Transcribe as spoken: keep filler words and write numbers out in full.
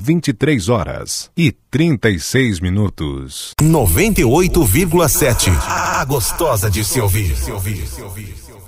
vinte e três horas e trinta e seis minutos. noventa e oito vírgula sete. A gostosa de se ouvir. Se ouvir, se ouvir, se ouvir.